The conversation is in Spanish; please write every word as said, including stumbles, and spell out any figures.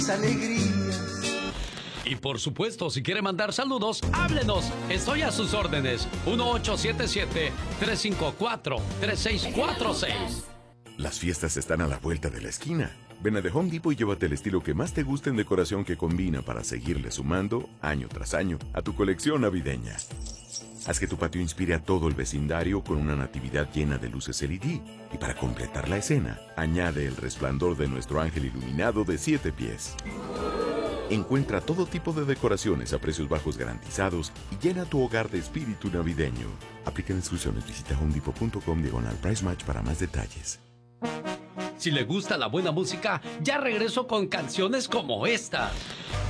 alegrías. Y por supuesto, si quiere mandar saludos, háblenos. Estoy a sus órdenes. uno ocho siete siete, tres cinco cuatro, tres seis cuatro seis. Las fiestas están a la vuelta de la esquina. Ven a The Home Depot y llévate el estilo que más te guste en decoración que combina para seguirle sumando, año tras año, a tu colección navideña. Haz que tu patio inspire a todo el vecindario con una natividad llena de luces L E D. Y para completar la escena, añade el resplandor de nuestro ángel iluminado de siete pies. Encuentra todo tipo de decoraciones a precios bajos garantizados y llena tu hogar de espíritu navideño. Aplica instrucciones. Visita homedepot punto com diagonal price match para más detalles. Si le gusta la buena música, ya regreso con canciones como esta.